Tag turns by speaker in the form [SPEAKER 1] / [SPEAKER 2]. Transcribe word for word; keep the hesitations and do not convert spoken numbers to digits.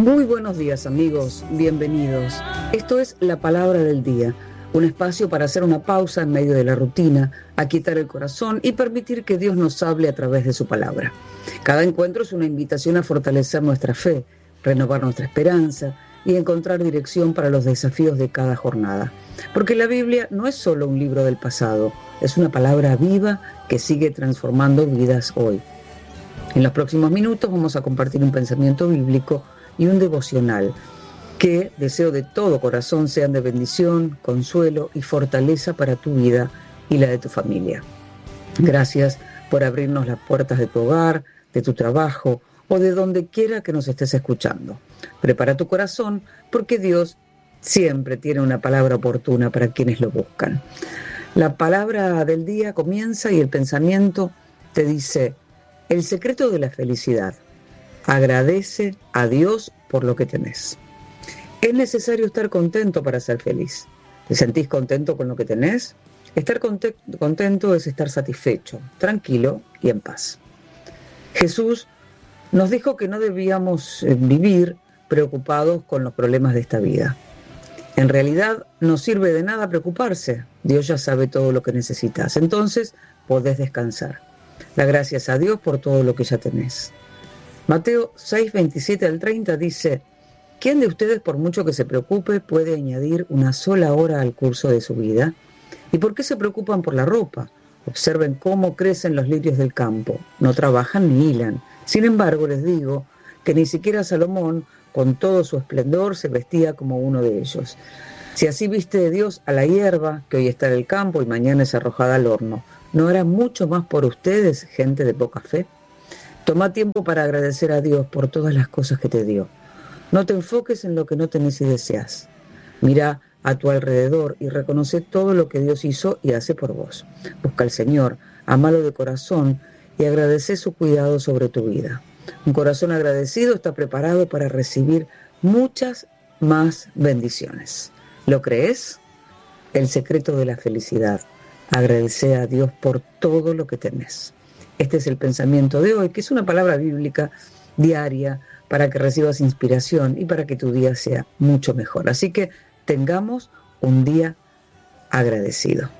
[SPEAKER 1] Muy buenos días, amigos, bienvenidos. Esto es La Palabra del Día, un espacio para hacer una pausa en medio de la rutina, aquietar el corazón y permitir que Dios nos hable a través de su palabra. Cada encuentro es una invitación a fortalecer nuestra fe, renovar nuestra esperanza y encontrar dirección para los desafíos de cada jornada. Porque la Biblia no es solo un libro del pasado, es una palabra viva que sigue transformando vidas hoy. En los próximos minutos vamos a compartir un pensamiento bíblico y un devocional que deseo de todo corazón sean de bendición, consuelo y fortaleza para tu vida y la de tu familia. Gracias por abrirnos las puertas de tu hogar, de tu trabajo o de donde quiera que nos estés escuchando. Prepara tu corazón porque Dios siempre tiene una palabra oportuna para quienes lo buscan. La palabra del día comienza y el pensamiento te dice: el secreto de la felicidad. Agradece a Dios por lo que tenés. Es necesario estar contento para ser feliz. ¿Te sentís contento con lo que tenés? Estar contento es estar satisfecho, tranquilo y en paz. Jesús nos dijo que no debíamos vivir preocupados con los problemas de esta vida. En realidad no sirve de nada preocuparse. Dios ya sabe todo lo que necesitas. Entonces podés descansar. Da gracias a Dios por todo lo que ya tenés. Mateo seis, veintisiete al treinta dice: ¿quién de ustedes, por mucho que se preocupe, puede añadir una sola hora al curso de su vida? ¿Y por qué se preocupan por la ropa? Observen cómo crecen los lirios del campo. No trabajan ni hilan. Sin embargo, les digo que ni siquiera Salomón, con todo su esplendor, se vestía como uno de ellos. Si así viste Dios a la hierba, que hoy está en el campo y mañana es arrojada al horno, ¿no hará mucho más por ustedes, gente de poca fe? Toma tiempo para agradecer a Dios por todas las cosas que te dio. No te enfoques en lo que no tenés y deseas. Mira a tu alrededor y reconoce todo lo que Dios hizo y hace por vos. Busca al Señor, amalo de corazón y agradece su cuidado sobre tu vida. Un corazón agradecido está preparado para recibir muchas más bendiciones. ¿Lo crees? El secreto de la felicidad. Agradece a Dios por todo lo que tenés. Este es el pensamiento de hoy, que es una palabra bíblica diaria para que recibas inspiración y para que tu día sea mucho mejor. Así que tengamos un día agradecido.